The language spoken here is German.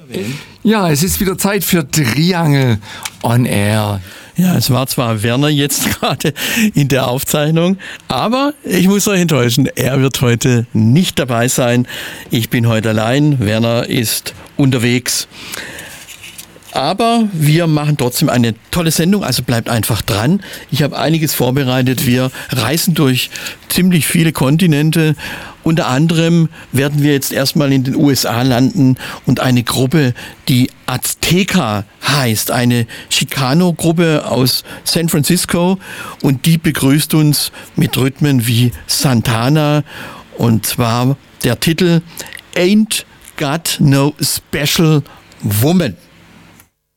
Ja, es ist wieder Zeit für Triangel on Air. Ja, es war zwar Werner jetzt gerade in der Aufzeichnung, aber ich muss euch enttäuschen, er wird heute nicht dabei sein. Ich bin heute allein, Werner ist unterwegs. Aber wir machen trotzdem eine tolle Sendung, also bleibt einfach dran. Ich habe einiges vorbereitet. Wir reisen durch ziemlich viele Kontinente. Unter anderem werden wir jetzt erstmal in den USA landen und eine Gruppe, die Azteca heißt, eine Chicano-Gruppe aus San Francisco, und die begrüßt uns mit Rhythmen wie Santana, und zwar der Titel Ain't Got No Special Woman.